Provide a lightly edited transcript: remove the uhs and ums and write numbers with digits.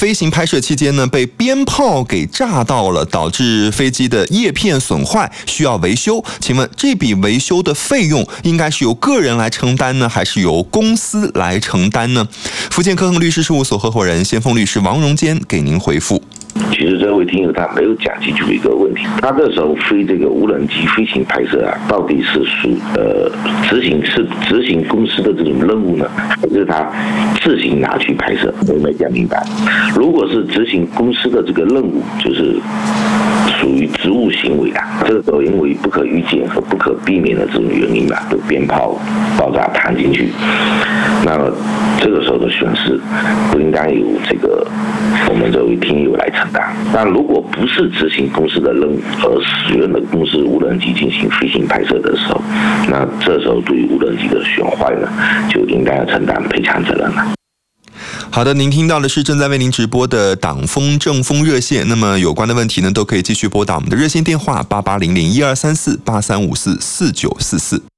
飞行拍摄期间呢，被鞭炮给炸到了，导致飞机的叶片损坏，需要维修。请问这笔维修的费用应该是由个人来承担呢，还是由公司来承担呢？福建科恒律师事务所合伙人先锋律师王荣坚给您回复。 其实这位听友他没有讲清楚一个问题，他这时候飞这个无人机飞行拍摄啊，到底是执行公司的这种任务呢，还是他自行拿去拍摄？我没讲明白。如果是执行公司的这个任务，就是属于职务行为的，这个时候因为不可预见和不可避免的这种原因吧，有鞭炮爆炸弹进去，那么这个时候的损失不应当由这个我们这位听友来承担。但如果不是执行公司的任务，而使用了公司无人机进行飞行拍摄的时候，那这时候对于无人机的损坏呢，就应该要承担赔偿责任了。 好的，您听到的是正在为您直播的党风政风热线。那么有关的问题呢，都可以继续拨打我们的热线电话8800123483544944。